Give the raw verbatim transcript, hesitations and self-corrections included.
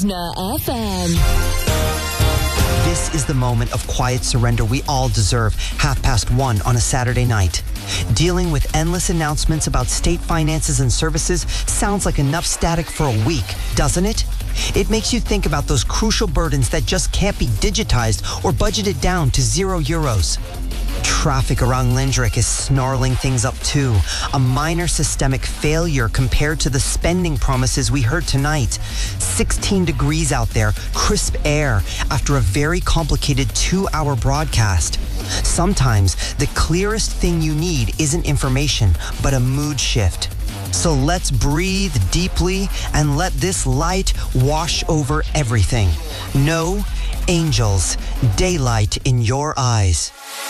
Listener F M. This is the moment of quiet surrender we all deserve, half past one on a Saturday night. Dealing with endless announcements about state finances and services sounds like enough static for a week, doesn't it? It makes you think about those crucial burdens that just can't be digitized or budgeted down to zero euros. Traffic around Lindrick is snarling things up too. A minor systemic failure compared to the spending promises we heard tonight. sixteen degrees out there, crisp air, after a very complicated two-hour broadcast. Sometimes the clearest thing you need isn't information, but a mood shift. So let's breathe deeply and let this light wash over everything. No angels, daylight in your eyes.